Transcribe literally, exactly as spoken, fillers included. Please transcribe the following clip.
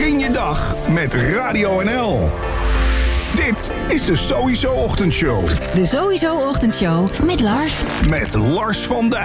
Begin je dag met Radio N L. Dit is de Sowieso Ochtendshow. De Sowieso Ochtendshow met Lars. Met Lars van Dijk.